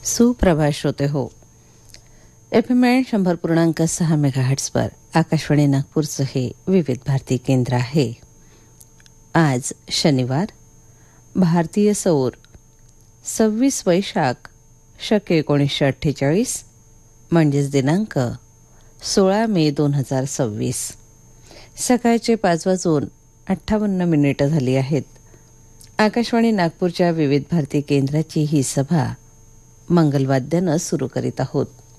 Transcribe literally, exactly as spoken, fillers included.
सुप्रभात श्रोते हो. एफ एम एन शंभर पूर्णांक सहा मेगाहर्ट्सवर आकाशवाणी नागपूरचं हे विविध भारती केंद्र आहे. आज शनिवार, भारतीय सौर सव्वीस वैशाख शके एकोणीसशे अठ्ठेचाळीस म्हणजेच दिनांक सोळा मे दोन हजार सव्वीस. सकाळचे पाच वाजून अठ्ठावन्न मिनिटं झाली आहेत. आकाशवाणी नागपूरच्या विविध भारती केंद्राची ही सभा मंगलवाद्यानं सुरू करीत आहोत.